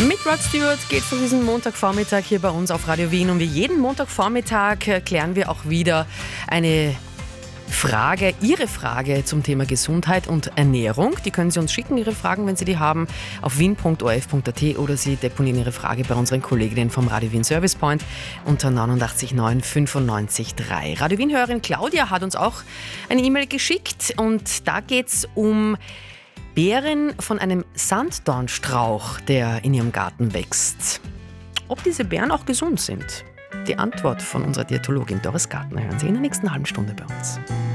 Mit Rod Stewart geht es an diesem Montagvormittag hier bei uns auf Radio Wien. Und wie jeden Montagvormittag klären wir auch wieder eine Frage, Ihre Frage zum Thema Gesundheit und Ernährung. Die können Sie uns schicken, Ihre Fragen, wenn Sie die haben, auf wien.orf.at oder Sie deponieren Ihre Frage bei unseren Kolleginnen vom Radio Wien Service Point unter 89.9 95.3. Radio Wien-Hörerin Claudia hat uns auch eine E-Mail geschickt und da geht es um Beeren von einem Sanddornstrauch, der in ihrem Garten wächst. Ob diese Beeren auch gesund sind? Die Antwort von unserer Diätologin Doris Gartner hören Sie in der nächsten halben Stunde bei uns.